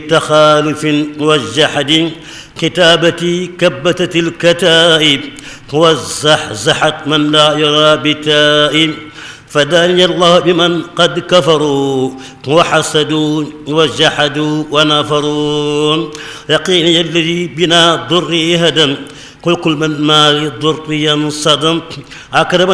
تخالف والجحد كتابتي كبتت الكتائب وزحزحت من لا يرى بتائب فداني الله بمن قد كفروا وحسدوا وجحدوا ونفروا يقيني الذي بنا ضري هدم قل كل من ما ضري صدم أكرم